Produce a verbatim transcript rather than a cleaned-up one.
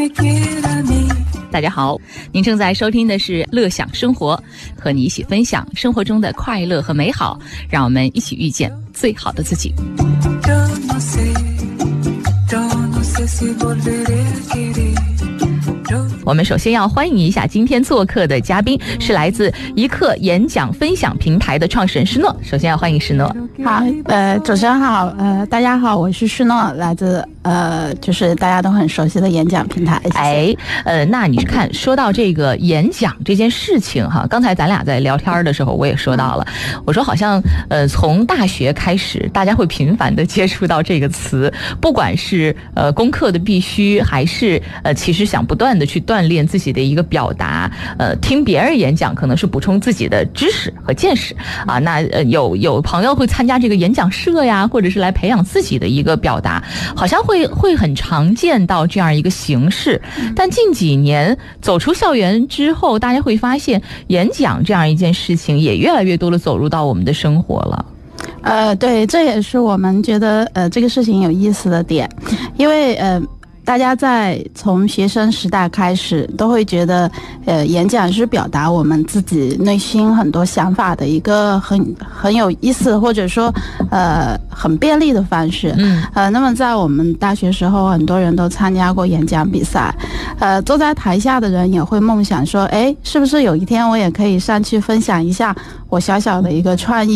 大家好，您正在收听的是乐享生活，和你一起分享生活中的快乐和美好，让我们一起遇见最好的自己。我们首先要欢迎一下今天做客的嘉宾，是来自一刻演讲分享平台的创始人施诺。首先要欢迎施诺。 好，呃，主持人好，呃，大家好，我是施诺，来自呃，就是大家都很熟悉的演讲平台。谢谢。 哎，呃，那你看，说到这个演讲这件事情哈，刚才咱俩在聊天的时候，我也说到了，我说好像呃，从大学开始，大家会频繁的接触到这个词，不管是呃功课的必须，还是呃其实想不断的去锻炼自己的一个表达，呃，听别人演讲可能是补充自己的知识和见识啊。那呃有有朋友会参加这个演讲社呀，或者是来培养自己的一个表达，好像会会很常见到这样一个形式。但近几年走出校园之后，大家会发现演讲这样一件事情也越来越多的走入到我们的生活了。 呃，对，这也是我们觉得呃这个事情有意思的点，因为呃。大家在从学生时代开始都会觉得呃演讲是表达我们自己内心很多想法的一个很很有意思或者说呃很便利的方式。嗯呃那么在我们大学时候很多人都参加过演讲比赛，呃坐在台下的人也会梦想说，哎，是不是有一天我也可以上去分享一下我小小的一个创意。